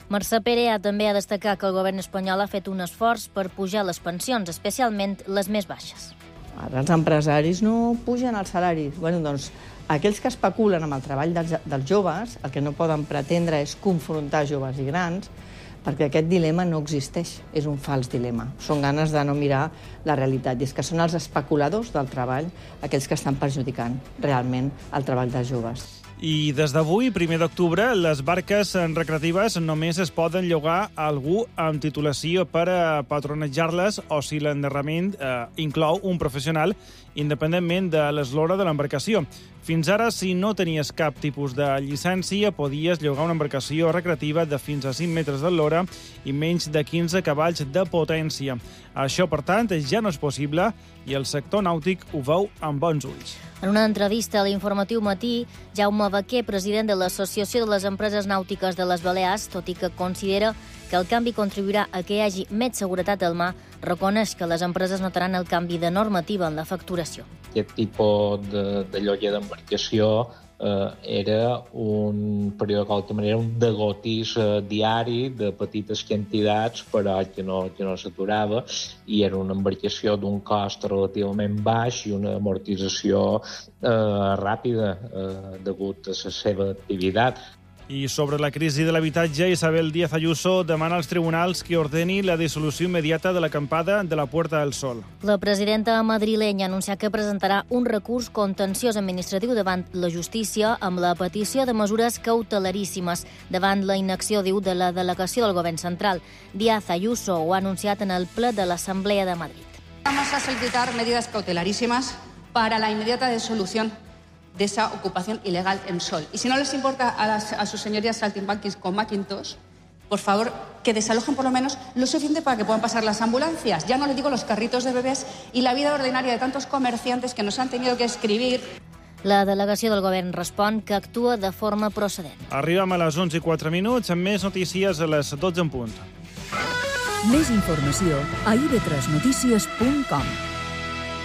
Mercè Perea també ha destacat que el govern espanyol ha fet un esforç per pujar les pensions, especialment les més baixes. Ara els empresaris no pugen els salaris. Doncs aquells que especulen amb el treball dels joves, el que no poden pretendre és confrontar joves i grans, perquè aquest dilema no existeix, és un fals dilema. Són ganes de no mirar la realitat, i és que són els especuladors del treball aquells que estan perjudicant realment el treball dels joves. I des d'avui, 1 d'octubre, les barques recreatives només es poden llogar a algú amb titulació per a patronejar-les o si l'enderrament inclou un professional, independentment de l'eslora de l'embarcació. Fins ara, si no tenies cap tipus de llicència, podies llogar una embarcació recreativa de fins a 5 metres d'eslora i menys de 15 cavalls de potència. Això, per tant, ja no és possible i el sector nàutic ho veu amb bons ulls. En una entrevista a l'Informatiu Matí, Jaume Baquer, president de l'Associació de les Empreses Nàutiques de les Balears, tot i que considera que el canvi contribuirà a que hi hagi més seguretat al mar, reconeix que les empreses notaran el canvi de normativa en la facturació. Aquest tipus de lloguer d'embarcació era per dir-ho de qualque manera, un degotís diari de petites quantitats, però que no s'aturava, i era una embarcació d'un cost relativament baix i una amortització ràpida degut a la seva activitat. I sobre la crisi de l'habitatge, Isabel Díaz Ayuso demana als tribunals que ordeni la dissolució immediata de l'acampada de la Puerta del Sol. La presidenta madrilenya ha anunciat que presentarà un recurs contenciós administratiu davant la justícia amb la petició de mesures cautelaríssimes davant la inacció, diu, de la delegació del govern central. Díaz Ayuso ho ha anunciat en el ple de l'Assemblea de Madrid. Vamos a solicitar medidas cautelarísimas para la inmediata disolución de esa ocupación ilegal en Sol. Y si no les importa a sus señorías saltimbanquis con Macintosh, por favor, que desalojen por lo menos lo suficiente para que puedan pasar las ambulancias. Ya no les digo los carritos de bebés y la vida ordinaria de tantos comerciantes que nos han tenido que escribir. La delegació del govern respon que actua de forma procedent. Arribem a les 11:04, amb més notícies a les 12 en punt. Més informació a ib3notícies.com.